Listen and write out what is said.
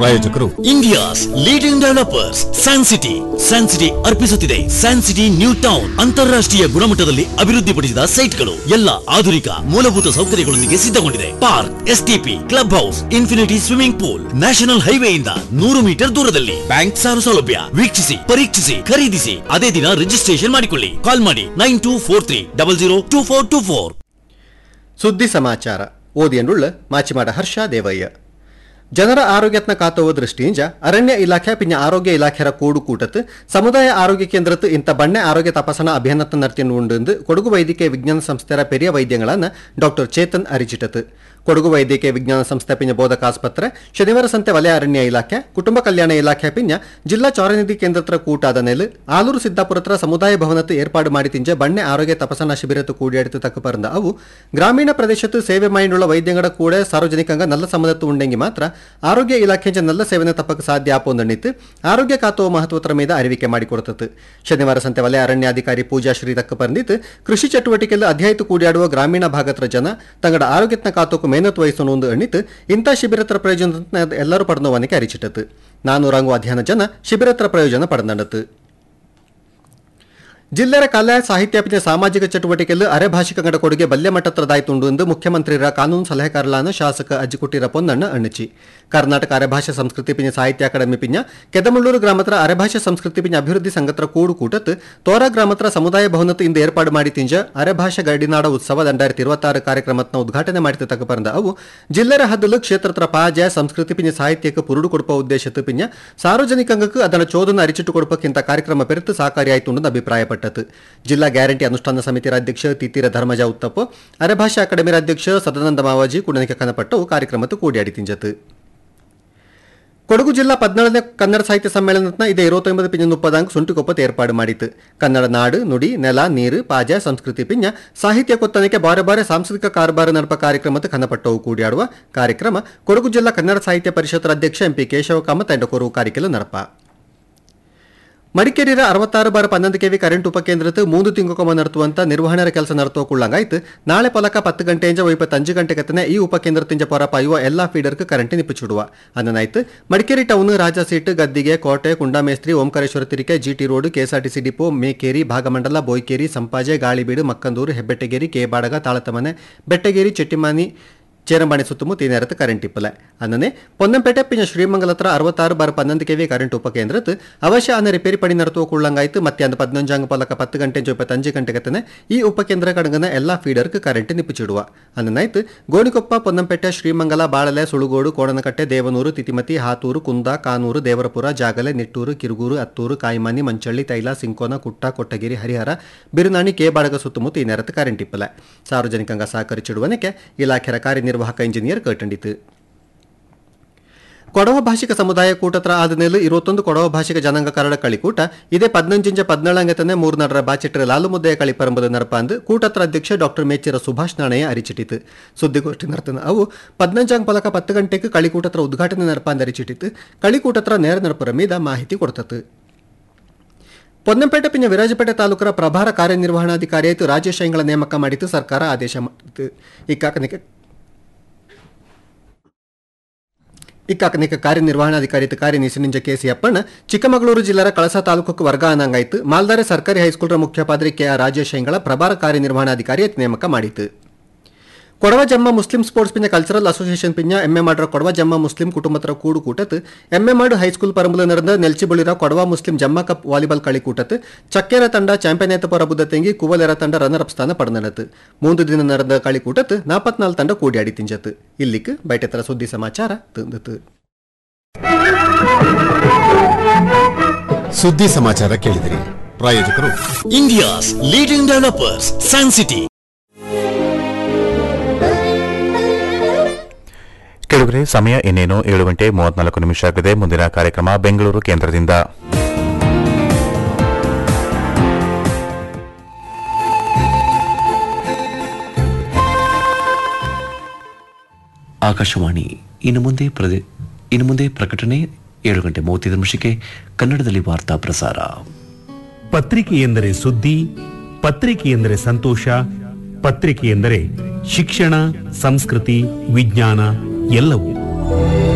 ಪ್ರಾಯೋಜಕರು India's leading developers San city. San city ಅರ್ಪಿಸುತ್ತಿದೆ San city new town. ಅಂತಾರಾಷ್ಟ್ರೀಯ ಗುಣಮಟ್ಟದಲ್ಲಿ ಅಭಿವೃದ್ಧಿಪಡಿಸಿದ ಸೈಟ್ಗಳು, ಎಲ್ಲ ಆಧುನಿಕ ಮೂಲಭೂತ ಸೌಕರ್ಯಗಳೊಂದಿಗೆ ಸಿದ್ಧಗೊಂಡಿದೆ. Park, STP, club house, infinity swimming pool, national ಹೈವೇಯಿಂದ 100 metre ದೂರದಲ್ಲಿ. ಬ್ಯಾಂಕ್ ಸಾಲ ಸೌಲಭ್ಯ. ವೀಕ್ಷಿಸಿ, ಪರೀಕ್ಷಿಸಿ, ಖರೀದಿಸಿ, ಅದೇ ದಿನ ರಿಜಿಸ್ಟ್ರೇಷನ್ ಮಾಡಿಕೊಳ್ಳಿ. ಕಾಲ್ ಮಾಡಿ 9243002424. ಸುದ್ದಿ ಸಮಾಚಾರ ಓದಿಯನ್ನುಳ್ಳ ಮಾಚಿಮಾಡ ಹರ್ಷ ದೇವಯ್ಯ. ಜನರ ಆರೋಗ್ಯತ್ನ ಕಾತುವ ದೃಷ್ಟಿಯಿಂದ ಅರಣ್ಯ ಇಲಾಖೆ ಪಿಂಜ ಆರೋಗ್ಯ ಇಲಾಖೆರ ಕೂಡುಕೂಟತ್ತು ಸಮುದಾಯ ಆರೋಗ್ಯ ಕೇಂದ್ರತ್ತು ಇಂಥ ಬಣ್ಣೆ ಆರೋಗ್ಯ ತಪಾಸಣಾ ಅಭಿಯಾನத்தை நடத்திண்டு ಕೊಡಗು ವೈದ್ಯಕೀಯ ವಿಜ್ಞಾನ ಸಂಸ್ಥೆಯ ಪೆರಿಯ ವೈದ್ಯಗಳನ್ನು ಡಾಕ್ಟರ್ ಚೇತನ್ ಅರಿಚಿಟತು. ಕೊಡಗು ವೈದ್ಯಕೀಯ ವಿಜ್ಞಾನ ಸಂಸ್ಥೆ ಪಿಂಜ ಬೋಧಕ ಆಸ್ಪತ್ರೆ, ಶನಿವಾರ ಸಂತೆ ವಲಯ ಅರಣ್ಯ ಇಲಾಖೆ, ಕುಟುಂಬ ಕಲ್ಯಾಣ ಇಲಾಖೆ ಪಿಂಜ ಜಿಲ್ಲಾ ಚೌರನಿಧಿ ಕೇಂದ್ರತ್ರ ಕೂಟಾದ ನೆಲೆ ಆಲೂರು ಸಿದ್ದಾಪುರತ್ರ ಸಮುದಾಯ ಭವನತ್ತು ಏರ್ಪಾಡು ಮಾಡಿ ತಿಂಜ ಬಣ್ಣೆ ಆರೋಗ್ಯ ತಪಾಸಣಾ ಶಿಬಿರತ್ತು ಕೂಡಿಯೆடுத்து ತಕ್ಕ ಪರಂದ ಅವು ಗ್ರಾಮೀಣ ಪ್ರದೇಶತ್ತು ಸೇವೆ ಮೈಂಡುಳ್ಳ ವೈದ್ಯಂಗಡ ಕೂಡ ಸಾರ್ವಜನಿಕಂಗ ನಲ್ಲ ಸಮದತ್ತು ಉಂಡೆಂಗಿ ಮಾತ್ರ ಆರೋಗ್ಯ ಇಲಾಖೆಂಚ ನಲ್ಲ ಸೇವೆನ ತಪ್ಪಕ್ಕೆ ಸಾಧ್ಯ ಆಪೊಂದಣಿತ್ತು ಆರೋಗ್ಯ ಕಾತುವ ಮಹತ್ವತರ ಮೇಲೆ ಅರಿವಿಕೆ ಮಾಡಿಕೊಡುತ್ತದೆ. ಶನಿವಾರ ಸಂತೆ ವಲಯ ಅರಣ್ಯಾಧಿಕಾರಿ ಪೂಜಾ ಶ್ರೀ ತಕ್ಕ ಪರಂದಿತ್ತು ಕೃಷಿ ಚಟುವಟಿಕೆಯಲ್ಲಿ ಅಧ್ಯಾಯಿತು ಕೂಡಿಯಾಡುವ ಗ್ರಾಮೀಣ ಭಾಗತ್ರ ಜನ ತಂಗಡ ಆರೋಗ್ಯತ್ನ ಕಾತೋಕು ಮೇನತ್ ವಹಿಸೋನು ಎಣ್ಣಿತು ಇಂಥ ಶಿಬಿರತ್ರ ಪ್ರಯೋಜನ ಎಲ್ಲರೂ ಪಡೆದವನಿಗೆ ಅರಿಚಿಟ್ಟತು. 400 ಅಧ್ಯಯನ ಜನ ಶಿಬಿರತ್ರ ಪ್ರಯೋಜನ ಪಡೆದನತ್ತು. ಜಿಲ್ಲೆಯ ಕಲೆ ಸಾಹಿತ್ಯ ಪಿಂಜ ಸಾಮಾಜಿಕ ಚಟುವಟಿಕೆಯಲ್ಲಿ ಅರೆಭಾಷಿಕಂಗಡ ಕೊಡುಗೆ ಬಲ್ಯ ಮಟ್ಟತ್ರದಾಯ್ತುಂಡು ಎಂದು ಮುಖ್ಯಮಂತ್ರಿರ ಕಾನೂನು ಸಲಹೆಗಾರಲಾನ ಶಾಸಕ ಅಜ್ಜಿಕುಟ್ಟಿರ ಪೊನ್ನಣ್ಣ ಅಣ್ಣಚಿ. ಕರ್ನಾಟಕ ಅರೆಭಾಷೆ ಸಂಸ್ಕೃತಿ ಪಿಂಜ ಸಾಹಿತ್ಯ ಅಕಾಡೆಮಿ ಪಿಂಜ ಕೆದಮುಳ್ಳೂರು ಗ್ರಾಮತ್ರ ಅರೆಭಾಷೆ ಸಂಸ್ಕೃತಿ ಪಿಂಜ ಅಭಿವೃದ್ಧಿ ಸಂಘತ್ರ ಕೂಡುಕೂಟತ್ತು ತೋರಾ ಗ್ರಾಮತ್ರ ಸಮುದಾಯ ಭವನತ್ತು ಇಂದು ಏರ್ಪಾಡು ಮಾಡಿ ತಿಂಜ ಅರೆಭಾಷೆ ಗಡಿನಾಡ ಉತ್ಸವ 2026 ಕಾರ್ಯಕ್ರಮತ್ನ ಉದ್ಘಾಟನೆ ಮಾಡಿದ ತಕ್ಕ ಪರಂದ ಅವು ಜಿಲ್ಲೆಯ ಹದ್ದಲು ಕ್ಷೇತ್ರತ್ರ ಪಾಜ ಸಂಸ್ಕೃತಿ ಪಿಂಜ ಸಾಹಿತ್ಯಕ್ಕೆ ಪುರುಡು ಕೊಡುವ ಉದ್ದೇಶತ್ತು ಪಿಂಜ ಸಾರ್ವಜನಿಕಂಗಕ್ಕೆ ಅದನ್ನು ಚೋದನ ಅರಿಚಿಟ್ಟು ಕೊಡುವಕ್ಕಿಂತ ಕಾರ್ಯಕ್ರಮ ಬೆರೆತು ಸಾಕಾರಿಯಾಯಿತು ಅಭಿಪ್ರಾಯಪಟ್ಟ. ಜಿಲ್ಲಾ ಗ್ಯಾರಂಟಿ ಅನುಷ್ಠಾನ ಸಮಿತಿಯ ಅಧ್ಯಕ್ಷ ತಿತ್ತಿರ ಧರ್ಮಜ ಉತ್ತಪ್ಪ, ಅರೆಭಾಷಾ ಅಕಾಡೆಮಿ ಅಧ್ಯಕ್ಷ ಸದಾನಂದ ಮಾವಾಜಿ ಕುಣನಿಕೆ ಕನಪಟ್ಟವು ಕಾರ್ಯಕ್ರಮಕ್ಕೆ ಕೂಡಿಯಾಡಿ ತಿಂಜತು. ಕೊಡಗು ಜಿಲ್ಲಾ 14ನೇ ಕನ್ನಡ ಸಾಹಿತ್ಯ ಸಮ್ಮೇಳನದ ಇದೇ 29 ಪಿಂಜ 30 ಸುಂಟುಕೊಪ್ಪತ್ತು ಏರ್ಪಾಡು ಮಾಡಿತು. ಕನ್ನಡ ನಾಡು, ನುಡಿ, ನೆಲ, ನೀರು, ಪಾಜ, ಸಂಸ್ಕೃತಿ ಪಿಂಜ ಸಾಹಿತ್ಯ ಕೊತ್ತನಿಕೆ ಬಾರೆ ಬಾರೆ ಸಾಂಸ್ಕೃತಿಕ ಕಾರ್ಬಾರ ನಡಪ ಕಾರ್ಯಕ್ರಮದ ಕನಪಟ್ಟವು ಕೂಡಿಯಾಡುವ ಕಾರ್ಯಕ್ರಮ ಕೊಡಗು ಜಿಲ್ಲಾ ಕನ್ನಡ ಸಾಹಿತ್ಯ ಪರಿಷತ್ ಅಧ್ಯಕ್ಷ ಎಂಪಿ ಕೇಶವ ಕಾಮತ್ ಎಂಡ ಕೊರು ಕಾರ್ಯಕ್ರಮ ನಡಪ. ಮಡಿಕೇರಿಯ 66/11 ಕೆವಿ ಕರೆಂಟ್ ಉಪಕೇಂದ್ರದ್ದು 3 ತಿಂಗಳು ನಡೆಸುವಂತ ನಿರ್ವಹಣೆ ಕೆಲಸ ನಡೆತೋಕೊಳ್ಳಂಗಾಯ್ತು. ನಾಳೆ ಪಲಕ 10 ಗಂಟೆಯಿಂದ 25 ಗಂಟೆಗೆ ಈ ಉಪಕೇಂದ್ರದಿಂದ ಪೊರಪ ಇವ ಎಲ್ಲಾ ಫೀಡರ್ಗೆ current ನಿಪ್ಪಿಚಿಡುವ ಅನ್ನನಾಯ್ತು. Madikeri town, Raja seat, ಗದ್ದಿಗೆ, ಕೋಟೆ, ಕುಂಡಾಮೇಸ್ತ್ರಿ, ಓಂಕಾರೇಶ್ವರ ತಿರಿಕೆ, ಜಿಟಿ road, KSRTC depot, Mekeri, Bhagamandala, ಬೋಯ್ಕೇರಿ, Sampaje, Galibeedu, Makkandur, Hebbettageri, ಕೇಬಾಡಗ, ತಾಳತಮನೆ, Bettageri, Chettimani, Cherambane ಸುತ್ತಮುತ್ತ ನೇರತ್ತು ಕರೆಂಟ್ ಇಪ್ಪಲೆ ಅನ್ನನೆ ಪೊನ್ನಂಪೇಟೆ ಪಿಂಜ ಶ್ರೀಮಂಗಲತ್ರ 66/11 ಕೆವಿ ಕರೆಂಟ್ ಉಪಕೇಂದ್ರತ್ತು ಅವಶ್ಯ ಅನ್ನ ರಿಪೇರಿ ಪಡಿ ನಡೆಸುವ ಕುಳ್ಳಂಗಾಯ್ತು. ಮತ್ತೆ ಅಂದ 15 ಪಲಕ 10 ಗಂಟೆ 25 ಗಂಟೆಗೆ ಈ ಉಪಕೇಂದ್ರ ಕಡಗನ ಎಲ್ಲಾ ಫೀಡರ್ಗೆ ಕರೆಂಟ್ ನಿಪ್ಪಿಚಿಡುವ ಅನ್ನನಾಯ್ತು. ಗೋಣಿಕೊಪ್ಪ, ಪೊನ್ನಂಪೇಟೆ, ಶ್ರೀಮಂಗಲ, ಬಾಳಲೆ, ಸುಳುಗೋಡು, ಕೋಡನಕಟ್ಟೆ, ದೇವನೂರು, ತಿತಿಮತಿ, ಹಾತೂರು, ಕುಂದ, ಕಾನೂರು, ದೇವರಪುರ, ಜಾಗಲೆ, ನಿಟ್ಟೂರು, ಕಿರುಗೂರು, ಅತ್ತೂರು, ಕಾಯಿಮಾನಿ, ಮಂಚಳ್ಳಿ, ತೈಲ, ಸಿಂಕೋನ, ಕುಟ್ಟ, ಕೊಟ್ಟಗಿರಿ, ಹರಿಹರ, ಬಿರುನಾಣಿ, ಕೇಬಾಡಗ ಸುತ್ತಮುತ್ತ ಈ ನೇರತ್ತು ಕರೆಂಟ್ ಇಪ್ಪಲೆ ಸಾರ್ವಜನಿಕಂಗ ಸಹಕರಿಸಿಡುವನಕ್ಕೆ ಇಲಾಖೆಯ ಕಾರ್ಯನಿರ್ವಾಹಕ ಇಂಜಿನಿಯರ್ ಕಟ್ಟಂಡಿತು. ಕೊಡವ ಭಾಷಿಕ ಸಮುದಾಯ ಕೂಟತ್ರ ಆದಮೇಲೆ 21 ಕೊಡವ ಭಾಷಿಕ ಜನಾಂಗ ಕರಡ ಕಳಿಕೂಟ ಇದೇ 15-17 ಮೂರ್ನಡರ ಬಾಚಿಟ್ರ ಲಾಲು ಮುದ್ದೆಯ ಕಳಿಪರಂಬದ ನರಪ ಅಂದು ಕೂಟತ್ರ ಅಧ್ಯಕ್ಷ ಡಾಕ್ಟರ್ ಮೇಚಿರ ಸುಭಾಷ್ ನಾಣಯ್ಯ ಅರಿಚಿಟ್ಟಿತು. ಸುದ್ದಿಗೋಷ್ಠಿ ನರ್ತನ ಅವು 15 ಪಲಕ 10 ಗಂಟೆಗೆ ಕಳಿಕೂಟತ್ರ ಉದ್ಘಾಟನೆ ನರಪ ಅಂದು ಅರಿಚಿಟ್ಟಿತು. ಕಳಿಕೂಟತ್ರ ನೇರ ನರಪರ ಮೀದ ಮಾಹಿತಿ ಕೊಡ್ತತ್ತು. ಪೊನ್ನಂಪೇಟೆ ಪಿಂಜ ವಿರಾಜಪೇಟೆ ತಾಲೂಕರ ಪ್ರಭಾರ ಕಾರ್ಯನಿರ್ವಹಣಾಧಿಕಾರಿಯಾಯಿತು ರಾಜೇಶ್ ಐಂಗಳ ನೇಮಕ ಮಾಡಿತು ಸರ್ಕಾರ ಆದೇಶ ಮಾಡಿತು. ಇಕ್ಕಾಕನಿಕ ಕಾರ್ಯನಿರ್ವಹಣಾಧಿಕಾರಿ ಕಾರ್ಯನಿರ್ವಹಿಸಿನಿಂಜ ಕೆಸಿ ಅಪ್ಪಣ್ಣ ಚಿಕ್ಕಮಗಳೂರು ಜಿಲ್ಲೆಯ ಕಳಸ ತಾಲೂಕಕ್ಕೆ ವರ್ಗ ಅನಂಗಾಯಿತು. ಮಾಲ್ದಾರೆ ಸರ್ಕಾರಿ ಹೈಸ್ಕೂಲ್ರ ಮುಖ್ಯೋಪಾಧ್ಯಾಯ ಕೆಆರ್ ರಾಜೇಶ್ ಐಂಗಳ ಪ್ರಭಾರ ಕಾರ್ಯನಿರ್ವಹಣಾಧಿಕಾರಿ ನೇಮಕ ಮಾಡಿತು. ಕೊಡವ ಜಮ್ಮ ಮುಸ್ಲಿಂ ಸ್ಪೋರ್ಟ್ಸ್ ಪಿಂಜ ಕಲ್ಚರಲ್ ಅಸೋಸಿಯೇಷನ್ ಪಿಂಜ ಎಮ್ಮೆ ಮಾಡ್ರ ಕೊಡವ ಜಮ್ಮ ಮುಸ್ಲಿಂ ಕುಟುಂಬತ್ರ ಕೂಡುಕೂಟತ್ತು ಎಮ್ಮೆ ಮಾಡು ಹೈಸ್ಕೂಲ್ ಪರಂಬುಲ ನಡೆದ ನೆಲ್ಚಿಬುಳಿರ Kodava Muslim Jammu cup volleyball ಕಳಿಕೂಟತ್ತು ಚಕ್ಕೆರ ತಂಡ ಚಾಂಪಿಯನ್ ಏತ ಪೊರ ಬುದ್ಧ ತೆಂಗಿ ಕುವಲೆರ ತಂಡ ರನ್ನರ್ ಅಪ್ ಸ್ಥಾನ ಪಡೆದನತ್ತು. 3 ದಿನ ನಡೆದ ಕಳಿಕೂಟತ್ತು 44 ತಂಡ ಕೂಡಿಯಾಡಿ ತಿಂಜತ್ತು. ಇಲ್ಲಿಕ್ ಬೈಟೆತ್ತರ ಸುದ್ದಿ ಸಮಾಚಾರ ತಂದತು. ಸುದ್ದಿ ಸಮಾಚಾರ ಕೇಳಿದಿರಿ. ಪ್ರಾಯೋಜಕರು India's leading developers San city. ಕೇಳಿದರೆ ಸಮಯ ಇನ್ನೇನು 7:34 ಆಗಿದೆ. ಮುಂದಿನ ಕಾರ್ಯಕ್ರಮ ಬೆಂಗಳೂರು ಕೇಂದ್ರದಿಂದ. ಆಕಾಶವಾಣಿ. ಇನ್ನು ಮುಂದೆ ಪ್ರಕಟಣೆ 7:35 ಕನ್ನಡದಲ್ಲಿ ವಾರ್ತಾ ಪ್ರಸಾರ. ಪತ್ರಿಕೆ ಎಂದರೆ ಸುದ್ದಿ, ಪತ್ರಿಕೆ ಎಂದರೆ ಸಂತೋಷ, ಪತ್ರಿಕೆ ಎಂದರೆ ಶಿಕ್ಷಣ, ಸಂಸ್ಕೃತಿ, ವಿಜ್ಞಾನ ಎಲ್ಲವೂ.